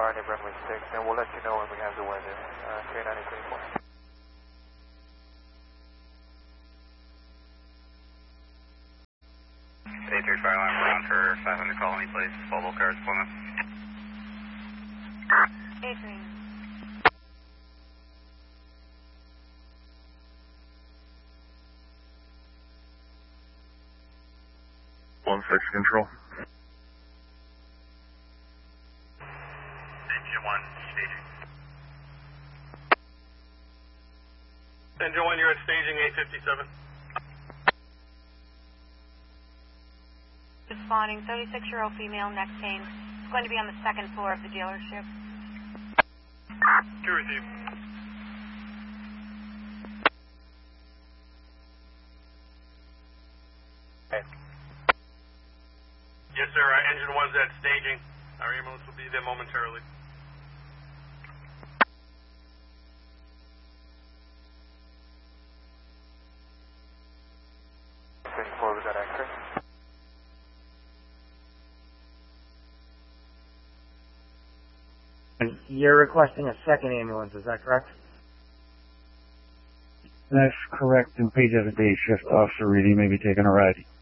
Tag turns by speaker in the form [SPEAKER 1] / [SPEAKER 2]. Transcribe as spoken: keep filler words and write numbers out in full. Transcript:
[SPEAKER 1] far near runway six, and we'll let you know when we have the weather. Uh, three ninety twenty-four.
[SPEAKER 2] eight three fire alarm ground for five hundred Colony Place, Volvo cars, Plymouth.
[SPEAKER 3] eight three.
[SPEAKER 4] one six control.
[SPEAKER 2] Engine one, staging.
[SPEAKER 5] Engine one, you're at staging eight fifty-seven.
[SPEAKER 3] Responding, thirty-six-year-old female, neck pain. It's going to be on the second floor of the dealership.
[SPEAKER 5] Two receive.
[SPEAKER 1] Okay.
[SPEAKER 5] Yes, sir. Uh, engine one's at staging. Our ambulance will be there momentarily.
[SPEAKER 1] twenty-four, we got access.
[SPEAKER 6] And you're requesting a second ambulance, is that correct?
[SPEAKER 4] That's correct, and page of the day shift, Officer Reedy may be taking a ride.